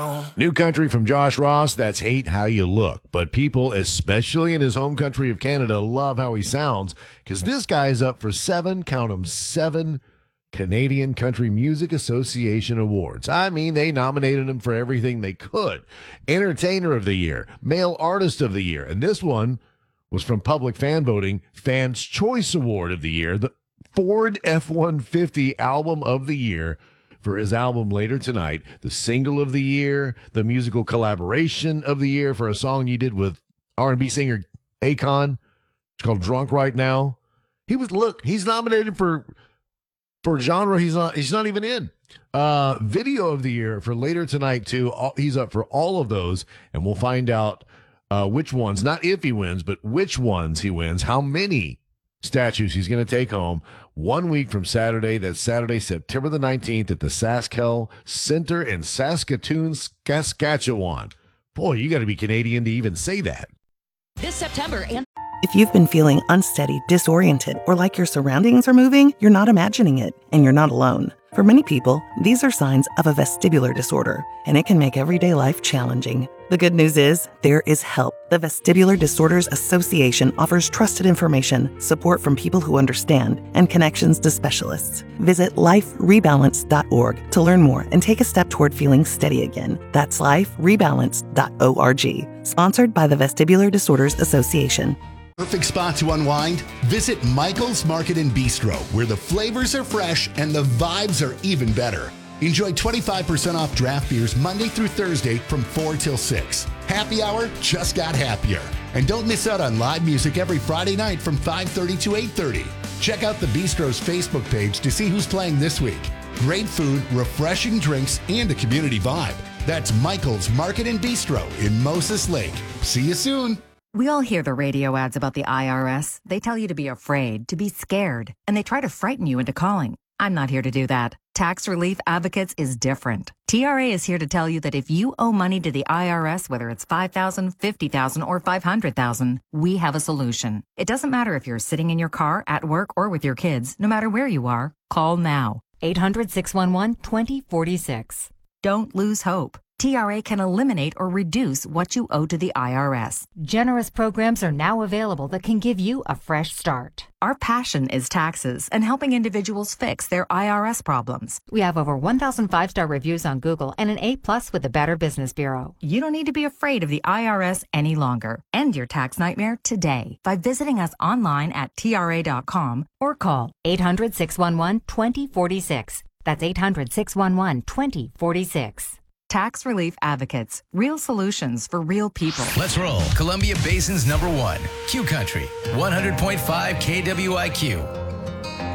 New country from Josh Ross, that's Hate How You Look. But people, especially in his home country of Canada, love how he sounds because this guy is up for count 'em, seven Canadian Country Music Association awards. I mean, they nominated him for everything they could. Entertainer of the Year, Male Artist of the Year, and this one was from public fan voting, Fans' Choice Award of the Year, the Ford F-150 Album of the Year, for his album Later Tonight, the single of the year, the musical collaboration of the year for a song you did with R&B singer Akon. It's called Drunk Right Now. He's nominated for genre he's not even in. Video of the year for Later Tonight too. He's up for all of those, and we'll find out which ones, not if he wins, but which ones he wins, how many statues he's going to take home 1 week from Saturday. That's Saturday, September the 19th at the SaskTel Center in Saskatoon, Saskatchewan. Boy, you got to be Canadian to even say that. This September and If you've been feeling unsteady, disoriented, or like your surroundings are moving, you're not imagining it, and you're not alone. For many people, these are signs of a vestibular disorder, and it can make everyday life challenging. The good news is, there is help. The Vestibular Disorders Association offers trusted information, support from people who understand, and connections to specialists. Visit liferebalance.org to learn more and take a step toward feeling steady again. That's liferebalance.org. Sponsored by the Vestibular Disorders Association. Perfect spot to unwind? Visit Michael's Market and Bistro, where the flavors are fresh and the vibes are even better. Enjoy 25% off draft beers Monday through Thursday from 4 till 6. Happy hour just got happier. And don't miss out on live music every Friday night from 5:30 to 8:30. Check out the Bistro's Facebook page to see who's playing this week. Great food, refreshing drinks, and a community vibe. That's Michael's Market and Bistro in Moses Lake. See you soon. We all hear the radio ads about the IRS. They tell you to be afraid, to be scared, and they try to frighten you into calling. I'm not here to do that. Tax Relief Advocates is different. TRA is here to tell you that if you owe money to the IRS, whether it's $5,000, $50,000, or $500,000, we have a solution. It doesn't matter if you're sitting in your car, at work, or with your kids. No matter where you are, call now. 800-611-2046. Don't lose hope. TRA can eliminate or reduce what you owe to the IRS. Generous programs are now available that can give you a fresh start. Our passion is taxes and helping individuals fix their IRS problems. We have over 1,000 five-star reviews on Google and an A+ with the Better Business Bureau. You don't need to be afraid of the IRS any longer. End your tax nightmare today by visiting us online at TRA.com or call 800-611-2046. That's 800-611-2046. Tax Relief Advocates. Real solutions for real people. Let's roll. Columbia Basin's #1. Q Country. 100.5 KWIQ.